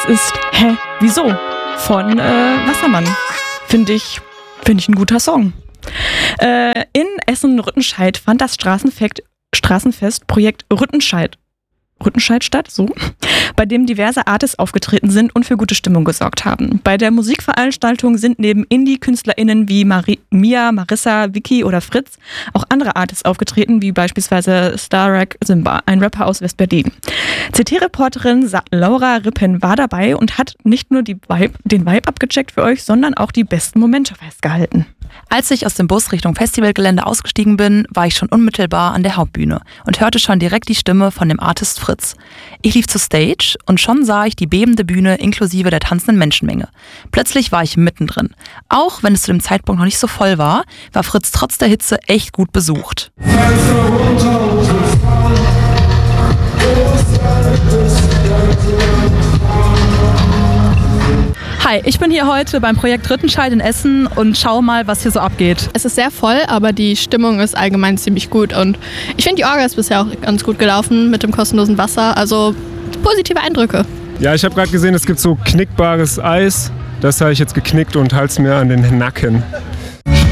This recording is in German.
ist Hä? Wieso? Von Wassermann. Finde ich ein guter Song. In Essen-Rüttenscheid fand das Straßenfest Projekt Rüttenscheid statt, so, bei dem diverse Artists aufgetreten sind und für gute Stimmung gesorgt haben. Bei der Musikveranstaltung sind neben Indie-KünstlerInnen wie Mia, Marissa, Vicky oder Fritz auch andere Artists aufgetreten, wie beispielsweise Starrak Simba, ein Rapper aus West-Berlin. CT-Reporterin Laura Rippen war dabei und hat nicht nur den Vibe abgecheckt für euch, sondern auch die besten Momente festgehalten. Als ich aus dem Bus Richtung Festivalgelände ausgestiegen bin, war ich schon unmittelbar an der Hauptbühne und hörte schon direkt die Stimme von dem Artist Fritz. Ich lief zur Stage und schon sah ich die bebende Bühne inklusive der tanzenden Menschenmenge. Plötzlich war ich mittendrin. Auch wenn es zu dem Zeitpunkt noch nicht so voll war, war Fritz trotz der Hitze echt gut besucht. Hi, ich bin hier heute beim Projekt Rüttenscheid in Essen und schau mal, was hier so abgeht. Es ist sehr voll, aber die Stimmung ist allgemein ziemlich gut und ich finde, die Orga ist bisher auch ganz gut gelaufen mit dem kostenlosen Wasser, also positive Eindrücke. Ja, ich habe gerade gesehen, es gibt so knickbares Eis, das habe ich jetzt geknickt und halte es mir an den Nacken.